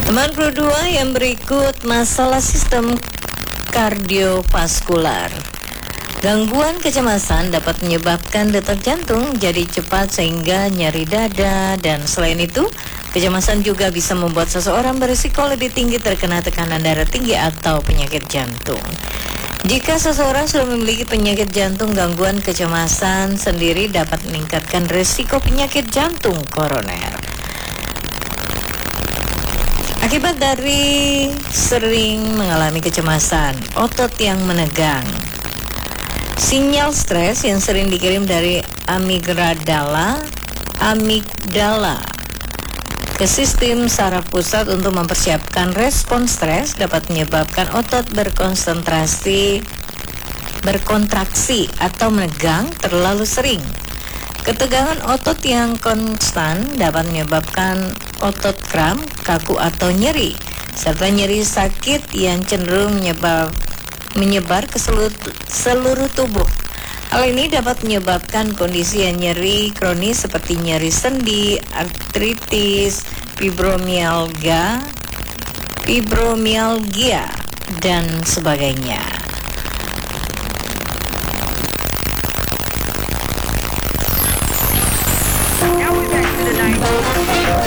92 yang berikut masalah sistem kardiovaskular. Gangguan kecemasan dapat menyebabkan detak jantung jadi cepat sehingga nyeri dada, dan selain itu, kecemasan juga bisa membuat seseorang berisiko lebih tinggi terkena tekanan darah tinggi atau penyakit jantung. Jika seseorang sudah memiliki penyakit jantung, gangguan kecemasan sendiri dapat meningkatkan risiko penyakit jantung koroner. Akibat dari sering mengalami kecemasan, otot yang menegang. Sinyal stres yang sering dikirim dari amigdala ke sistem saraf pusat untuk mempersiapkan respon stres dapat menyebabkan otot berkontraksi atau menegang terlalu sering. Ketegangan otot yang konstan dapat menyebabkan otot kram, kaku atau nyeri, serta nyeri sakit yang cenderung menyebar ke seluruh tubuh. Hal ini dapat menyebabkan kondisi yang nyeri kronis seperti nyeri sendi, artritis, fibromialgia, dan sebagainya. Now we're back to the 90s.